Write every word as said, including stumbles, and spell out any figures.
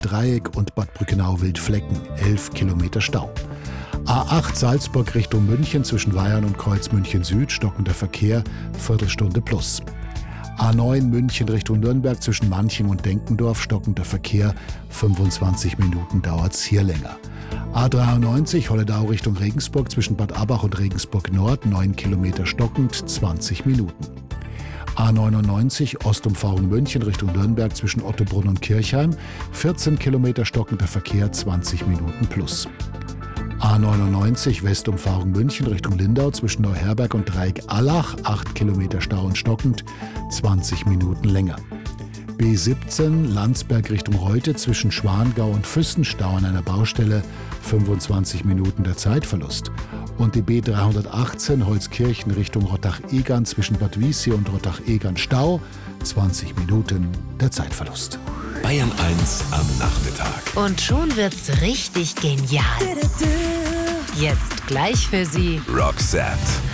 Dreieck und Bad Brückenau-Wildflecken, elf Kilometer Stau. A acht Salzburg Richtung München zwischen Weyern und Kreuz München Süd, stockender Verkehr, Viertelstunde plus. A neun München Richtung Nürnberg zwischen Manching und Denkendorf, stockender Verkehr, fünfundzwanzig Minuten dauert's hier länger. A dreiundneunzig Holledau Richtung Regensburg zwischen Bad Abbach und Regensburg Nord, neun Kilometer stockend, zwanzig Minuten. A neunundneunzig Ostumfahrung München Richtung Nürnberg zwischen Ottobrunn und Kirchheim, vierzehn Kilometer stockender Verkehr, zwanzig Minuten plus. A neunundneunzig Westumfahrung München Richtung Lindau zwischen Neuherberg und Dreieck-Allach, acht Kilometer Stau und stockend, zwanzig Minuten länger. B siebzehn Landsberg Richtung Reute zwischen Schwangau und Füssen, Stau an einer Baustelle, fünfundzwanzig Minuten der Zeitverlust. Und die B dreihundertachtzehn Holzkirchen Richtung Rottach-Egern zwischen Bad Wiessee und Rottach-Egern, Stau, zwanzig Minuten der Zeitverlust. Bayern eins am Nachmittag. Und schon wird's richtig genial. Jetzt gleich für Sie Roxette.